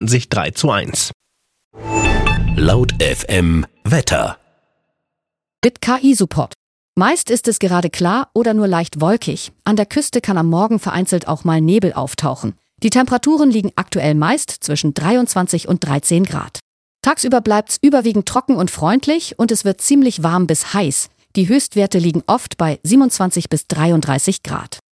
sich 3:1. Laut FM Wetter. Mit KI-Support. Meist ist es gerade klar oder nur leicht wolkig. An der Küste kann am Morgen vereinzelt auch mal Nebel auftauchen. Die Temperaturen liegen aktuell meist zwischen 23 und 13 Grad. Tagsüber bleibt's überwiegend trocken und freundlich und es wird ziemlich warm bis heiß. Die Höchstwerte liegen oft bei 27 bis 33 Grad.